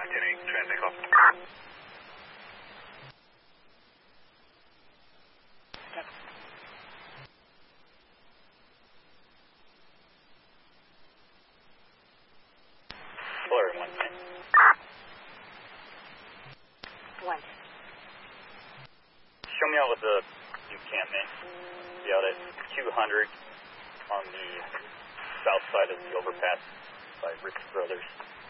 getting transit call. Florida 110. 1. Show me out with the encampment. Be out at 200 on the south side of the overpass by Rich Brothers.